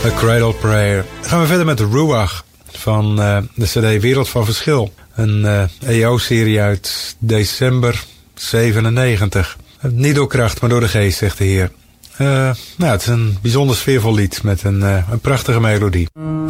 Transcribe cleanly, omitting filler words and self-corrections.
A Cradle Prayer. Dan gaan we verder met de Ruach van de CD Wereld van Verschil. Een EO-serie uit december 97. Niet door kracht, maar door de geest, zegt de Heer. Het is een bijzonder sfeervol lied met een prachtige melodie.